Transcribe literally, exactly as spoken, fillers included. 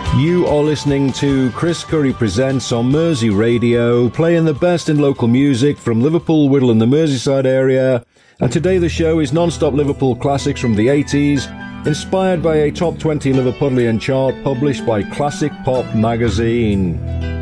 You are listening to Chris Curry Presents on Mersey Radio, playing the best in local music from Liverpool, Whittle and the Merseyside area. And today the show is non-stop Liverpool classics from the eighties, inspired by a top twenty Liverpudlian chart published by Classic Pop magazine.